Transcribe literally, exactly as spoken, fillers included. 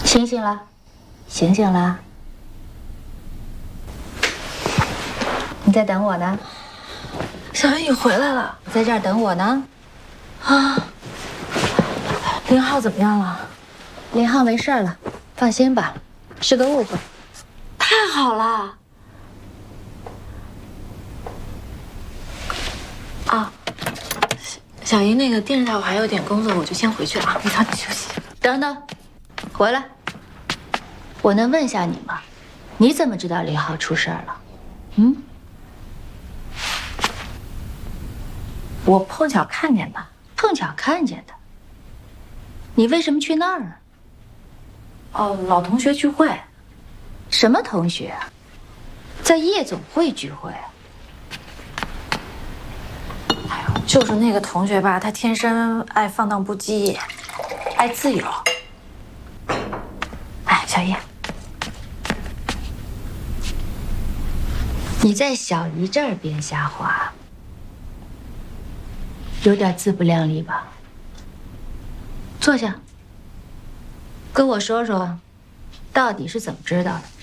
醒醒了，醒醒了！你在等我呢？ 小云，你回来了， 在这儿等我呢。 啊，林浩怎么样了？ 林浩没事了，放心吧，是个误会。 太好了！啊，小姨，那个电视台我还有点工作，我就先回去了啊，你早点休息。 等等，回来，我能问下你吗？你怎么知道林浩出事儿了？嗯？ 我碰巧看见的。 碰巧看见的。你为什么去那儿啊？ 哦，老同学聚会。 什么同学啊？在夜总会聚会啊？ 哎呦，就是那个同学吧，他天生爱放荡不羁，爱自由。哎，小叶， 你在小姨这儿编瞎话，有点自不量力吧？坐下，跟我说说，到底是怎么知道的？